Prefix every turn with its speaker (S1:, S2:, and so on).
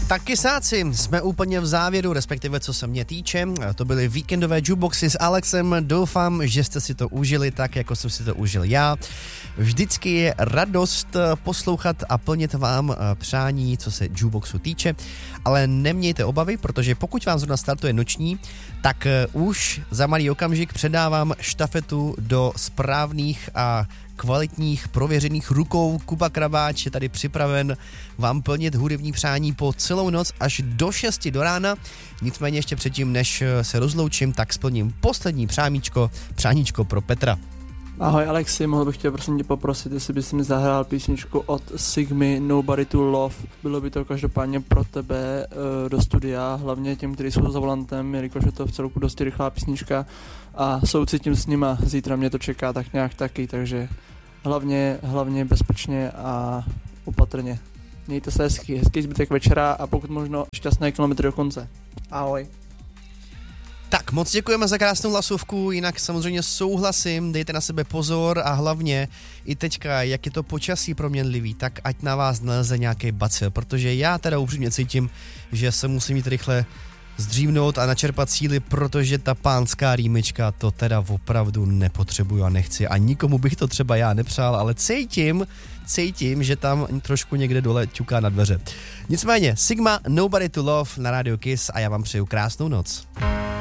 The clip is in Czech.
S1: Tak kysáci, jsme úplně v závěru, respektive co se mě týče. To byly víkendové jukeboxy s Alexem. Doufám, že jste si to užili tak, jako jsem si to užil já. Vždycky je radost poslouchat a plnit vám přání, co se jukeboxu týče. Ale nemějte obavy, protože pokud vám zrovna startuje noční, tak už za malý okamžik předávám štafetu do správných a kvalitních, prověřených rukou. Kuba Krabáč je tady připraven vám plnit hudební přání po celou noc až do 6 do rána. Nicméně ještě předtím, než se rozloučím, tak splním poslední přáníčko pro Petra.
S2: Ahoj Alexi, mohl bych tě prosím tě poprosit, jestli bys mi zahrál písničku od Sigmy Nobody to Love. Bylo by to každopádně pro tebe do studia, hlavně těm, kteří jsou za volantem, jelikož je to v celku dosti rychlá písnička a soucitím s nima, zítra mě to čeká tak nějak taky, takže hlavně bezpečně a opatrně. Mějte se hezký zbytek večera a pokud možno šťastné kilometry do konce. Ahoj.
S1: Tak, moc děkujeme za krásnou hlasovku, jinak samozřejmě souhlasím, dejte na sebe pozor a hlavně i teďka, jak je to počasí proměnlivý, tak ať na vás neleze nějaký bacil, protože já teda upřímně cítím, že se musím jít rychle zdřímnout a načerpat síly, protože ta pánská rýmička to teda opravdu nepotřebuju a nechci a nikomu bych to třeba já nepřál, ale cítím, že tam trošku někde dole ťuká na dveře. Nicméně, Sigma Nobody to Love na Radio Kiss a já vám přeju krásnou noc.